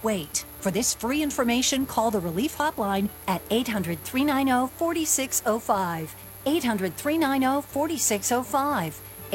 wait. For this free information, call the Relief Hotline at 800-390-4605. 800-390-4605.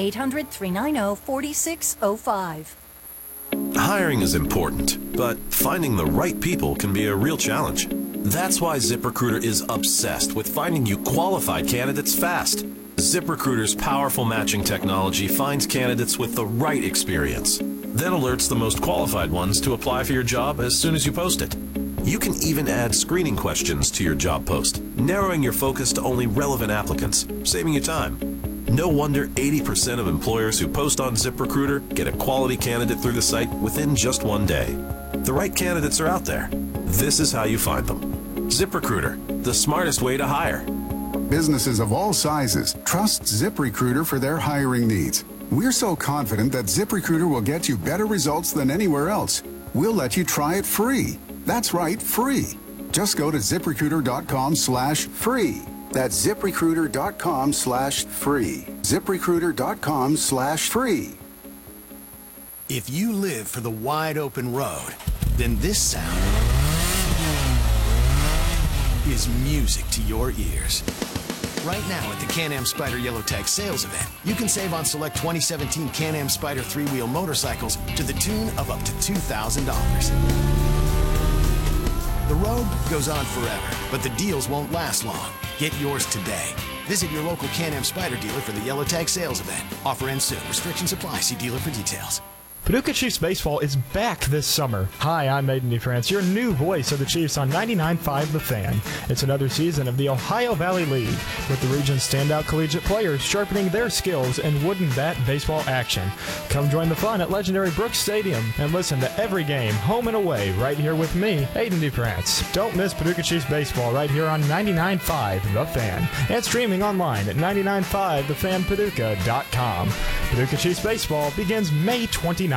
800-390-4605. Hiring is important, but finding the right people can be a real challenge. That's why ZipRecruiter is obsessed with finding you qualified candidates fast. ZipRecruiter's powerful matching technology finds candidates with the right experience, then alerts the most qualified ones to apply for your job as soon as you post it. You can even add screening questions to your job post, narrowing your focus to only relevant applicants, saving you time. No wonder 80% of employers who post on ZipRecruiter get a quality candidate through the site within just one day. The right candidates are out there. This is how you find them. ZipRecruiter, the smartest way to hire. Businesses of all sizes trust ZipRecruiter for their hiring needs. We're so confident that ZipRecruiter will get you better results than anywhere else. We'll let you try it free. That's right, free. Just go to ZipRecruiter.com/free. That's ZipRecruiter.com/free. ZipRecruiter.com/free. If you live for the wide open road, then this sound is music to your ears. Right now at the Can-Am Spyder Yellow Tag sales event, you can save on select 2017 Can-Am Spyder 3-wheel motorcycles to the tune of up to $2,000. The road goes on forever, but the deals won't last long. Get yours today. Visit your local Can-Am Spyder dealer for the Yellow Tag sales event. Offer ends soon. Restrictions apply. See dealer for details. Paducah Chiefs baseball is back this summer. Hi, I'm Aiden DeFrance, your new voice of the Chiefs on 99.5 The Fan. It's another season of the Ohio Valley League, with the region's standout collegiate players sharpening their skills in wooden bat baseball action. Come join the fun at legendary Brooks Stadium and listen to every game, home and away, right here with me, Aiden DeFrance. Don't miss Paducah Chiefs baseball right here on 99.5 The Fan, and streaming online at 995thefanpaducah.com. Paducah Chiefs baseball begins May 29th.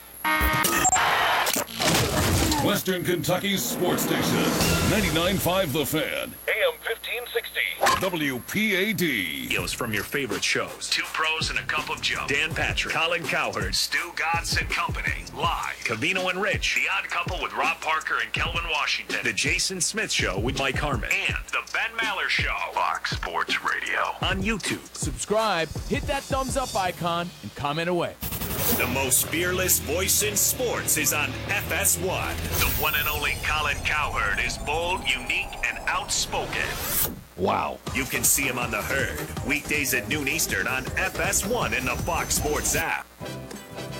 Western Kentucky's sports station, 99.5 The Fan, AM 1560, WPAD. Videos from your favorite shows. Two Pros and a Cup of Joe. Dan Patrick, Colin Cowherd, Stu Godson and Company. Live, Covino and Rich. The Odd Couple with Rob Parker and Kelvin Washington. The Jason Smith Show with Mike Harmon. And The Ben Maller Show. Fox Sports Radio. On YouTube. Subscribe, hit that thumbs up icon, and comment away. The most fearless voice in sports is on FS1. The one and only Colin Cowherd is bold, unique, and outspoken. Wow. You can see him on The Herd, weekdays at noon Eastern on FS1 in the Fox Sports app.